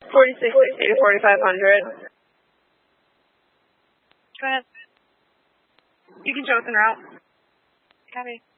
4660 to 4500. Go ahead. You can show us en route. Copy.